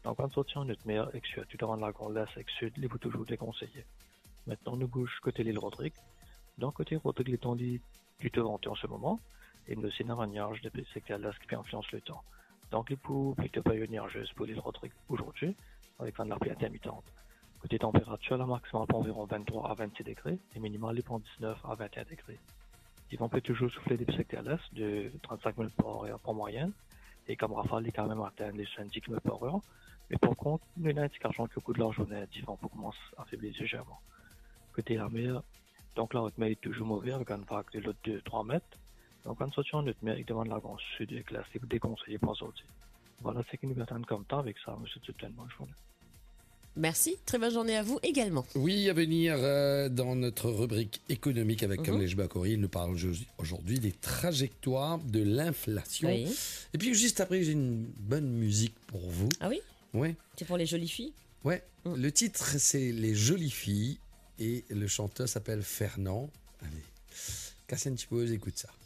Donc, en sortant notre mer extérieur, tout avant la grande laisse extérieur, les vous toujours déconseillé. Maintenant, nous bouge côté l'île Rodrigue. Donc, côté Rodrigue, les temps du venté en ce moment, et nous aussi un nuage de secteur l'est qui influence le temps. Donc, les poux plutôt période nuageuse pour l'île Rodrigue aujourd'hui, avec de la pluie intermittente. Côté température, la maximale pour environ 23 à 26 degrés, et minimale pour 19 à 21 degrés. Les vents peuvent toujours souffler des secteurs l'est de 35 000 par heure en moyenne, et comme rafale, il quand même atteindre les 70 km par heure. Mais par contre, nous avons une indication que au cours de la journée, les vents commencent à faiblir légèrement. Côté la mer, donc la haute mer est toujours mauvaise avec une vague de l'eau de 3 mètres. Donc en sortant notre mer, il demande la grande sud et classique déconseillé pour sortir. Voilà ce qui nous attend comme temps avec ça, monsieur Tutton. Bonne journée. Merci, très bonne journée à vous également. Oui, à venir dans notre rubrique économique avec Kamlesh Bakori, il nous parle aujourd'hui des trajectoires de l'inflation. Oui. Et puis juste après, j'ai une bonne musique pour vous. Ah oui? Ouais. C'est pour les jolies filles? Ouais. Le titre, c'est Les Jolies Filles et le chanteur s'appelle Fernand. Allez, casse un petit peu, écoute ça.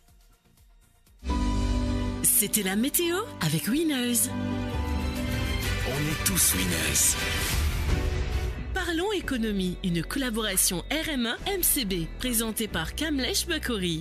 C'était la météo avec Winners. On est tous winners. Parlons économie, une collaboration RMA-MCB, présentée par Kamlesh Bakori.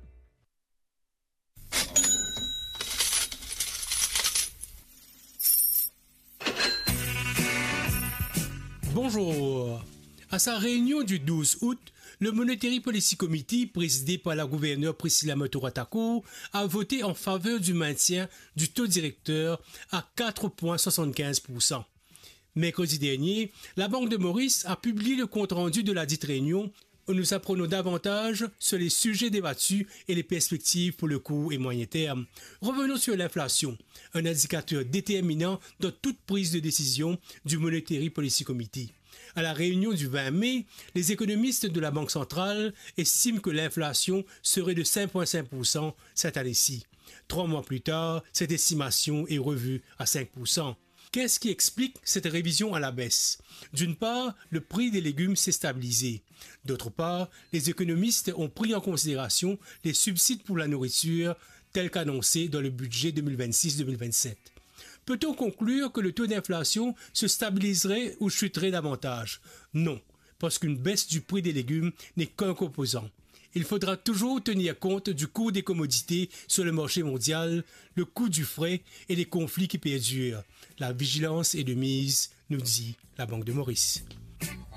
Bonjour. À sa réunion du 12 août, le Monetary Policy Committee, présidé par la gouverneure Priscilla Motoratako, a voté en faveur du maintien du taux directeur à 4,75%. Mercredi dernier, la Banque de Maurice a publié le compte-rendu de la dite réunion où nous apprenons davantage sur les sujets débattus et les perspectives pour le court et moyen terme. Revenons sur l'inflation, un indicateur déterminant dans toute prise de décision du Monetary Policy Committee. À la réunion du 20 mai, les économistes de la Banque centrale estiment que l'inflation serait de 5,5% cette année-ci. 3 mois plus tard, cette estimation est revue à 5%. Qu'est-ce qui explique cette révision à la baisse? D'une part, le prix des légumes s'est stabilisé. D'autre part, les économistes ont pris en considération les subsides pour la nourriture tels qu'annoncés dans le budget 2026-2027. Peut-on conclure que le taux d'inflation se stabiliserait ou chuterait davantage? Non, parce qu'une baisse du prix des légumes n'est qu'un composant. Il faudra toujours tenir compte du coût des commodités sur le marché mondial, le coût du frais et les conflits qui perdurent. La vigilance est de mise, nous dit la Banque de Maurice.